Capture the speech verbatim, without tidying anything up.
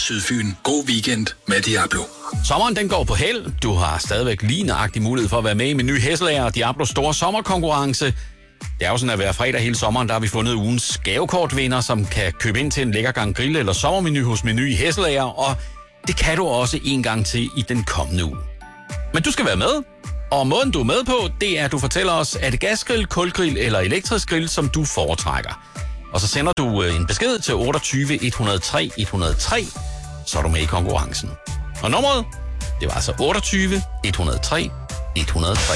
Sydfyn. God weekend med Diablo. Sommeren den går på held. Du har stadigvæk lige nøjagtig mulighed for at være med i Meny Hesselager og Diablos store sommerkonkurrence. Det er jo sådan, at hver fredag hele sommeren, der har vi fundet ugens gavekortvinder, som kan købe ind til en lækker gang grill eller sommermenu hos Meny Hesselager, og det kan du også en gang til i den kommende uge. Men du skal være med, og måden du er med på, det er, at du fortæller os, er det gasgrill, kulgrill eller elektrisk grill, som du foretrækker. Og så sender du en besked til otteogtyve et hundrede og tre et hundrede og tre, så er du med i konkurrencen. Og nummeret, det var altså otteogtyve et hundrede og tre et hundrede og tre.